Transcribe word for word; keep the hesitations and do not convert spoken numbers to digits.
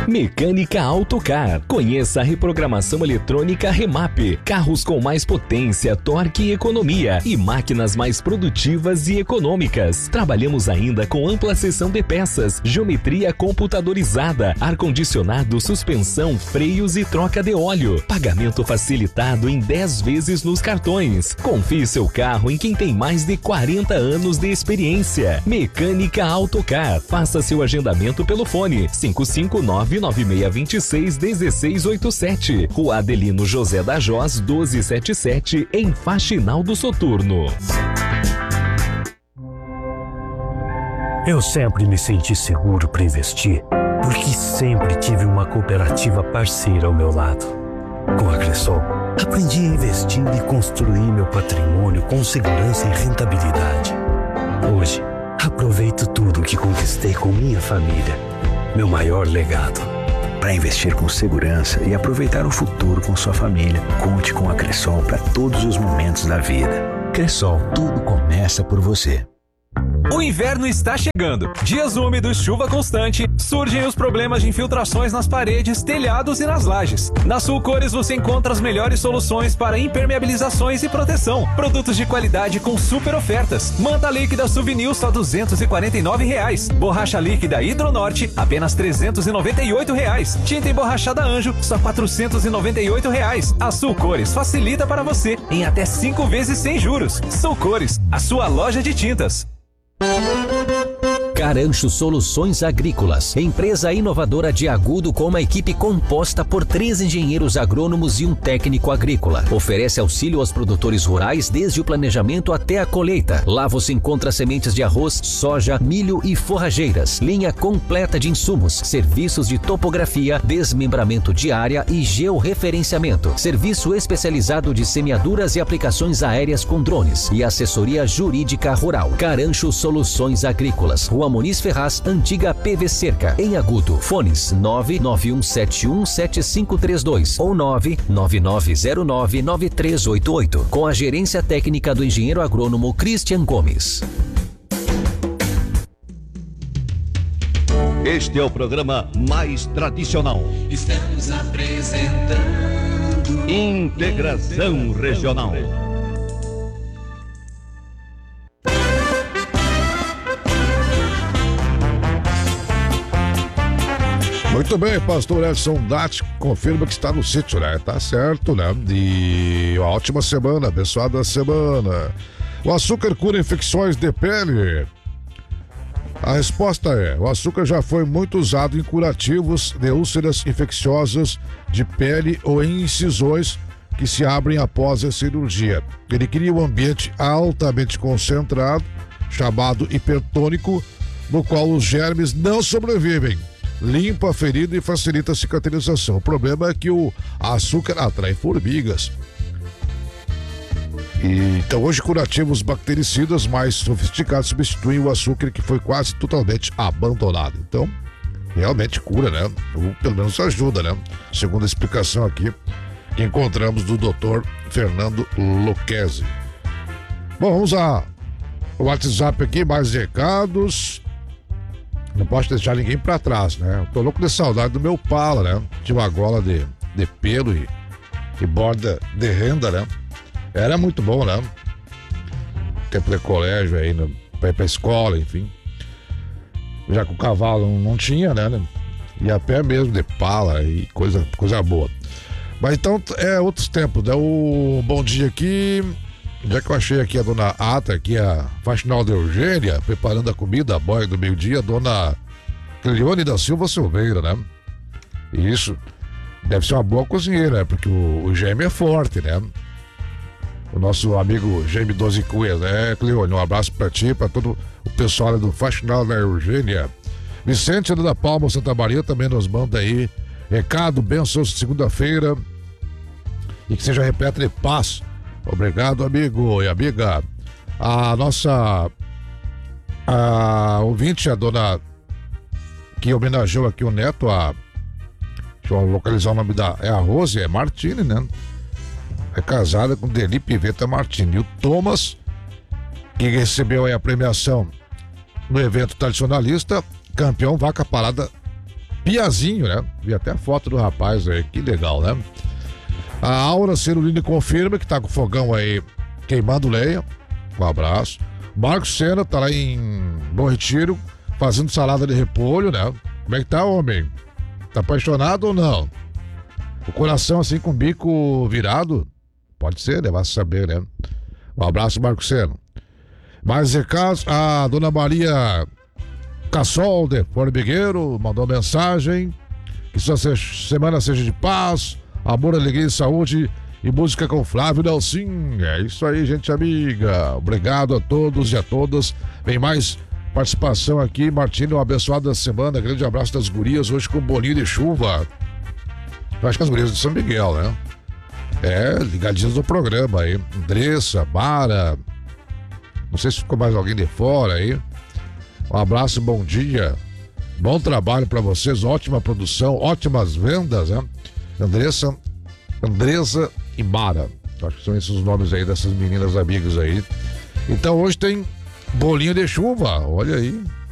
Mecânica Autocar. Conheça a reprogramação eletrônica Remap. Carros com mais potência, torque e economia e máquinas mais produtivas e econômicas. Trabalhamos ainda com ampla seção de peças, geometria computadorizada, ar-condicionado, suspensão, freios e troca de óleo. Pagamento facilitado em dez vezes nos cartões. Confie seu carro em quem tem mais de quarenta anos de experiência. Mecânica Autocar. Faça seu agendamento pelo fone cinco cinco nove nove seis dois seis um seis oito sete. Rua Adelino José da Jós doze setenta e sete, em Faxinal do Soturno. Eu sempre me senti seguro para investir, porque sempre tive uma cooperativa parceira ao meu lado. Com a Cressol, aprendi a investir e construir meu patrimônio com segurança e rentabilidade. Hoje, aproveito tudo que conquistei com minha família. Meu maior legado. Para investir com segurança e aproveitar o futuro com sua família, conte com a Cressol para todos os momentos da vida. Cressol, tudo começa por você. O inverno está chegando. Dias úmidos, chuva constante, surgem os problemas de infiltrações nas paredes, telhados e nas lajes. Na Sulcores você encontra as melhores soluções para impermeabilizações e proteção. Produtos de qualidade com super ofertas. Manta líquida Souvenir só duzentos e quarenta e nove reais. Borracha líquida Hidronorte apenas trezentos e noventa e oito reais. Tinta emborrachada Anjo só quatrocentos e noventa e oito reais. A Sulcores facilita para você em até cinco vezes sem juros. Sulcores, a sua loja de tintas. Carancho Soluções Agrícolas, empresa inovadora de Agudo com uma equipe composta por três engenheiros agrônomos e um técnico agrícola. Oferece auxílio aos produtores rurais desde o planejamento até a colheita. Lá você encontra sementes de arroz, soja, milho e forrageiras, linha completa de insumos, serviços de topografia, desmembramento de área e georreferenciamento, serviço especializado de semeaduras e aplicações aéreas com drones e assessoria jurídica rural. Carancho Soluções Agrícolas, Rua Muniz Ferraz, antiga P V Cerca, em Agudo. Fones nove nove um sete um sete cinco três dois ou nove nove nove zero nove nove três oito oito. Com a gerência técnica do engenheiro agrônomo Christian Gomes. Este é o programa mais tradicional. Estamos apresentando Integração Regional. Muito bem, pastor Edson Dati confirma que está no sítio, né? Tá certo, né? E uma ótima semana, abençoada semana. O açúcar cura infecções de pele? A resposta é: o açúcar já foi muito usado em curativos de úlceras infecciosas de pele ou em incisões que se abrem após a cirurgia. Ele cria um ambiente altamente concentrado, chamado hipertônico, no qual os germes não sobrevivem. Limpa a ferida e facilita a cicatrização. O problema é que o açúcar atrai formigas. E, então hoje curativos bactericidas mais sofisticados substituem o açúcar, que foi quase totalmente abandonado. Então, realmente cura, né? Ou pelo menos ajuda, né? Segundo a explicação aqui que encontramos do doutor Fernando Lucchesi. Bom, vamos ao WhatsApp aqui, mais recados. Não posso deixar ninguém pra trás, né? Eu tô louco de saudade do meu pala, né? Tinha uma gola de, de pelo e, e borda de renda, né? Era muito bom, né? Tempo de colégio aí, né? Pra ir pra escola, enfim. Já que o cavalo não tinha, né? E a pé mesmo, de pala e coisa, coisa boa. Mas então, é outros tempos, né? O bom dia aqui... Já que eu achei aqui a dona Ata, aqui a Faxinal da Eugênia, preparando a comida, a boia do meio-dia, a dona Cleone da Silva Silveira, né? E isso deve ser uma boa cozinheira, né? Porque o, o Gêmeo é forte, né? O nosso amigo Gêmeo doze Cuias, né, Cleone? Um abraço pra ti, pra todo o pessoal do Faxinal da Eugênia. Vicente da Palma, Santa Maria, também nos manda aí recado, bênção, segunda-feira, e que seja repleto de paz. Obrigado, amigo e amiga. A nossa a ouvinte, a dona que homenageou aqui o neto, a, deixa eu localizar o nome da, é a Rose, é Martini, né? É casada com Deli Piveta Martini. E o Thomas, que recebeu aí a premiação no evento tradicionalista, campeão vaca parada Piazinho, né? Vi até a foto do rapaz aí, que legal, né? A Aura Cerulini confirma que tá com o fogão aí queimando lenha. Um abraço. Marcos Senna tá lá em Bom Retiro, fazendo salada de repolho, né? Como é que tá, homem? Tá apaixonado ou não? O coração assim com o bico virado? Pode ser, né? Vai saber, né? Um abraço, Marcos Senna. Mais recados, a dona Maria Cassol de Formigueiro mandou mensagem. Que sua semana seja de paz, amor, alegria e saúde e música com Flávio Nelson. É isso aí, gente amiga. Obrigado a todos e a todas. Vem mais participação aqui. Martino, um abençoado da semana. Grande abraço das gurias. Hoje com bolinho de chuva. Eu acho que as gurias de São Miguel, né? É, ligadinhas no programa aí. Andressa, Mara. Não sei se ficou mais alguém de fora aí. Um abraço, bom dia. Bom trabalho pra vocês. Ótima produção, ótimas vendas, né? Andressa, Andressa e Mara. Acho que são esses os nomes aí dessas meninas amigas aí. Então hoje tem bolinho de chuva. Olha aí.